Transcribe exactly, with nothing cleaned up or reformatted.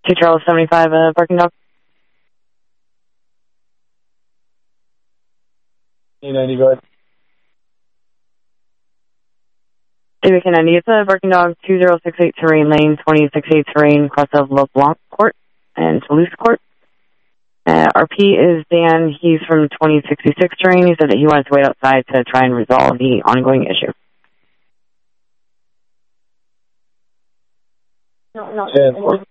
two Charles seventy-five, uh, barking dog. E ninety, go ahead. David K ninety, it's a barking dog, two zero six eight Terrain Lane, twenty-six eight Terrain, cross of LeBlanc Court and Toulouse Court. Uh, R P is Dan. He's from twenty sixty-six Terrain. He said that he wanted to wait outside to try and resolve the ongoing issue. No, no.